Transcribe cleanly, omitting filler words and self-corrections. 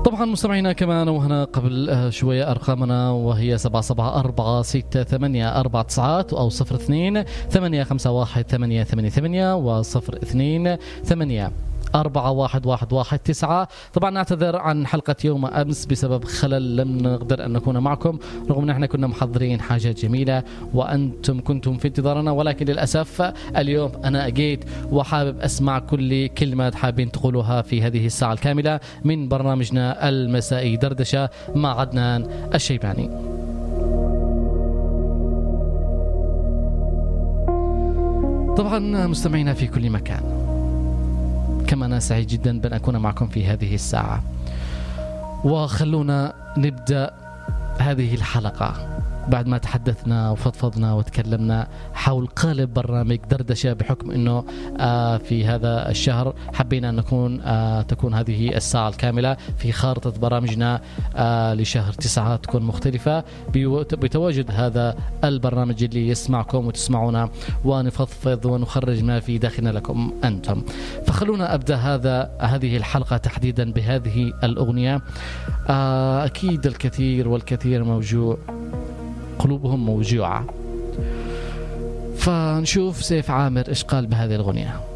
طبعا مستمعينا كمان وهنا قبل شوية أرقامنا وهي 7746849 أو 02-851-888 و02-8 41119. طبعا نعتذر عن حلقة يوم أمس بسبب خلل، لم نقدر أن نكون معكم رغم أن احنا كنا محضرين حاجة جميلة وأنتم كنتم في انتظارنا، ولكن للأسف اليوم أنا أجيت وحابب أسمع كل كلمة حابين تقولوها في هذه الساعة الكاملة من برنامجنا المسائي دردشة مع عدنان الشيباني. طبعا مستمعينا في كل مكان، كما أنا سعيد جدا بأن أكون معكم في هذه الساعة، وخلونا نبدأ هذه الحلقة بعد ما تحدثنا وفضفضنا وتكلمنا حول قالب برنامج دردشة، بحكم أنه في هذا الشهر حبينا أن تكون هذه الساعة الكاملة في خارطة برامجنا لشهر 9 تكون مختلفة بتواجد هذا البرنامج اللي يسمعكم وتسمعونا ونفضفض ونخرج ما في داخلنا لكم أنتم. فخلونا أبدأ هذه الحلقة تحديدا بهذه الأغنية. أكيد الكثير والكثير موجوع، قلوبهم موجوعة، فنشوف سيف عامر إيش قال بهذه الأغنية.